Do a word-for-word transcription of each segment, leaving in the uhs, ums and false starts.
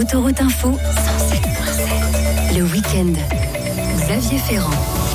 Autoroute Info, cent sept virgule sept. Le week-end, Xavier Ferrand.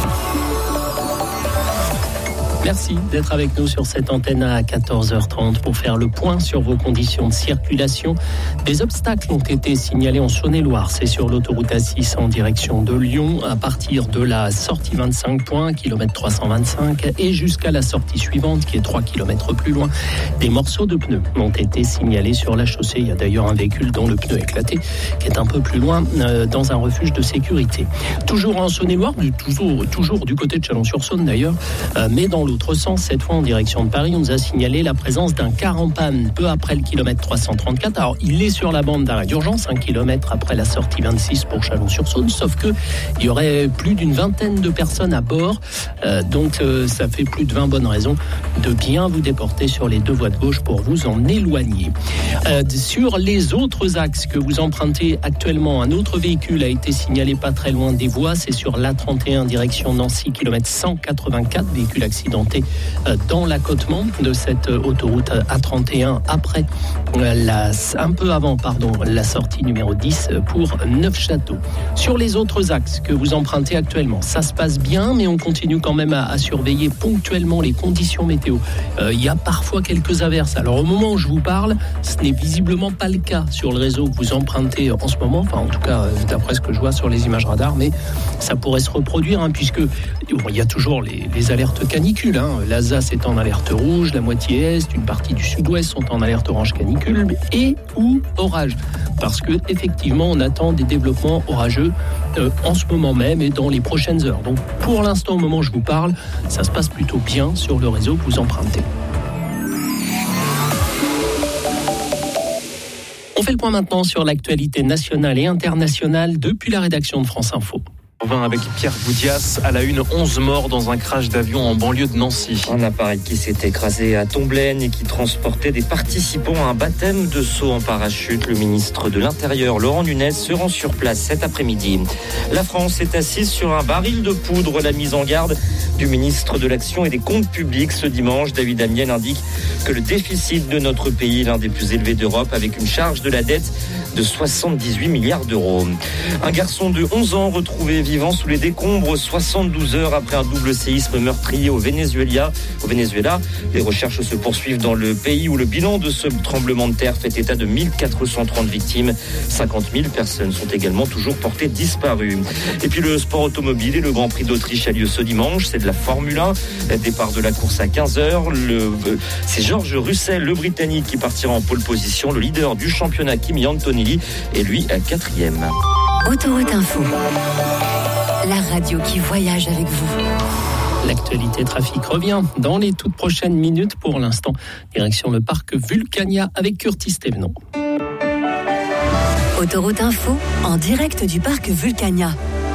Merci d'être avec nous sur cette antenne à quatorze heures trente pour faire le point sur vos conditions de circulation. Des obstacles ont été signalés en Saône-et-Loire. C'est sur l'autoroute A six en direction de Lyon, à partir de la sortie vingt-cinq points, kilomètre trois cent vingt-cinq, et jusqu'à la sortie suivante, qui est trois kilomètres plus loin. Des morceaux de pneus ont été signalés sur la chaussée. Il y a d'ailleurs un véhicule dont le pneu éclaté, qui est un peu plus loin, euh, dans un refuge de sécurité. Toujours en Saône-et-Loire, toujours, toujours du côté de Chalon-sur-Saône d'ailleurs, euh, mais dans l'autre sens, cette fois en direction de Paris, on nous a signalé la présence d'un car en panne peu après le kilomètre trois cent trente-quatre. Alors, il est sur la bande d'arrêt d'urgence, un kilomètre après la sortie vingt-six pour Chalon-sur-Saône, sauf que il y aurait plus d'une vingtaine de personnes à bord, euh, donc euh, ça fait plus de vingt bonnes raisons de bien vous déporter sur les deux voies de gauche pour vous en éloigner. Euh, sur les autres axes que vous empruntez actuellement, un autre véhicule a été signalé pas très loin des voies, c'est sur l'A trente et un direction Nancy, kilomètre cent quatre-vingt-quatre, véhicule accidenté dans l'accotement de cette autoroute A trente et un après la, un peu avant pardon, la sortie numéro dix pour Neufchâteau. Sur les autres axes que vous empruntez actuellement, ça se passe bien, mais on continue quand même à, à surveiller ponctuellement les conditions météo. Euh, il y a parfois quelques averses. Alors au moment où je vous parle, ce n'est visiblement pas le cas sur le réseau que vous empruntez en ce moment, enfin en tout cas d'après ce que je vois sur les images radars, mais ça pourrait se reproduire hein, puisque bon, il y a toujours les, les alertes canicules. Hein. L'Alsace est en alerte rouge, la moitié est, une partie du sud-ouest sont en alerte orange canicule et ou orage. Parce que effectivement, on attend des développements orageux euh, en ce moment même et dans les prochaines heures. Donc pour l'instant, au moment où je vous parle, ça se passe plutôt bien sur le réseau que vous empruntez. On fait le point maintenant sur l'actualité nationale et internationale depuis la rédaction de France Info. On va avec Pierre Goudias à la une, onze morts dans un crash d'avion en banlieue de Nancy. Un appareil qui s'est écrasé à Tomblaine et qui transportait des participants à un baptême de saut en parachute. Le ministre de l'Intérieur, Laurent Nunez, se rend sur place cet après-midi. La France est assise sur un baril de poudre. La mise en garde du ministre de l'Action et des Comptes publics ce dimanche, David Amiel, indique que le déficit de notre pays est l'un des plus élevés d'Europe, avec une charge de la dette de soixante-dix-huit milliards d'euros. Un garçon de onze ans retrouvé vivant sous les décombres soixante-douze heures après un double séisme meurtrier au Venezuela. Au Venezuela, les recherches se poursuivent dans le pays où le bilan de ce tremblement de terre fait état de mille quatre cent trente victimes. cinquante mille personnes sont également toujours portées disparues. Et puis le sport automobile et le Grand Prix d'Autriche a lieu ce dimanche. C'est de la Formule un. Départ de la course à quinze heures. Le, c'est George Russell, le Britannique, qui partira en pole position. Le leader du championnat, Kimi Antonelli, est lui à quatrième. Autoroute Info, la radio qui voyage avec vous. L'actualité trafic revient dans les toutes prochaines minutes. Pour l'instant, direction le parc Vulcania avec Curtis Thévenon. Autoroute Info, en direct du parc Vulcania.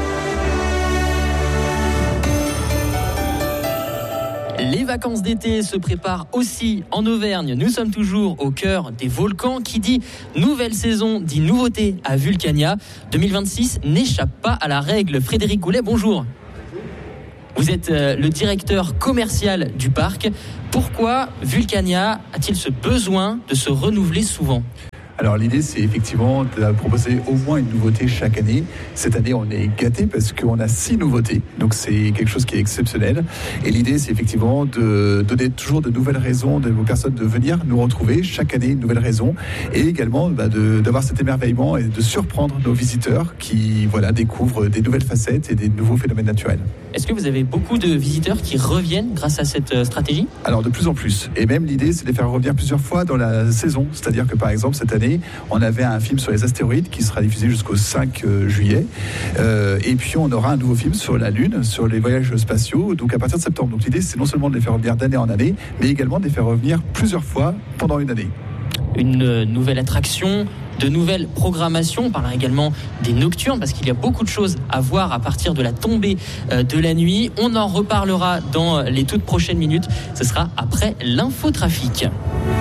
Les vacances d'été se préparent aussi en Auvergne. Nous sommes toujours au cœur des volcans. Qui dit nouvelle saison dit nouveauté à Vulcania. deux mille vingt-six n'échappe pas à la règle. Frédéric Goulet, bonjour. Vous êtes le directeur commercial du parc. Pourquoi Vulcania a-t-il ce besoin de se renouveler souvent ? Alors l'idée, c'est effectivement de proposer au moins une nouveauté chaque année. Cette année, on est gâtés parce qu'on a six nouveautés, donc c'est quelque chose qui est exceptionnel. Et l'idée, c'est effectivement de donner toujours de nouvelles raisons de vos personnes de venir nous retrouver chaque année, une nouvelle raison, et également bah, de, d'avoir cet émerveillement et de surprendre nos visiteurs qui voilà, découvrent des nouvelles facettes et des nouveaux phénomènes naturels. Est-ce que vous avez beaucoup de visiteurs qui reviennent grâce à cette stratégie ? Alors de plus en plus. Et même l'idée, c'est de les faire revenir plusieurs fois dans la saison. C'est-à-dire que par exemple, cette année, on avait un film sur les astéroïdes qui sera diffusé jusqu'au cinq juillet. Euh, et puis on aura un nouveau film sur la Lune, sur les voyages spatiaux, donc à partir de septembre. Donc l'idée, c'est non seulement de les faire revenir d'année en année, mais également de les faire revenir plusieurs fois pendant une année. Une nouvelle attraction, de nouvelles programmations. On parlera également des nocturnes parce qu'il y a beaucoup de choses à voir à partir de la tombée de la nuit. On en reparlera dans les toutes prochaines minutes. Ce sera après l'infotrafic.